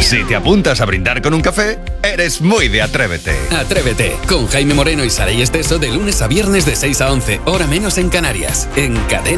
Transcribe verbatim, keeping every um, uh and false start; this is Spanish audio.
Si te apuntas a brindar con un café, eres muy de Atrévete. Atrévete, con Jaime Moreno y Saray Esteso de lunes a viernes de seis a once, hora menos en Canarias, en Cadena